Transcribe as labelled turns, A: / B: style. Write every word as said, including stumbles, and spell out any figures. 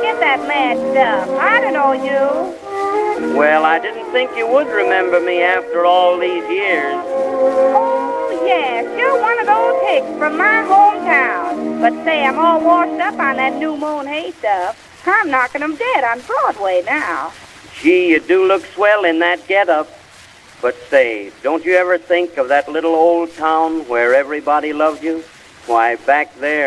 A: forget that mad stuff. I don't know you.
B: Well, I didn't think you would remember me after all these years.
A: Oh, yes, you're one of those hicks from my hometown. But say, I'm all washed up on that New Moon Hay stuff. I'm knocking 'em dead on Broadway now.
B: Gee, you do look swell in that get-up. But say, don't you ever think of that little old town where everybody loved you? Why, back there,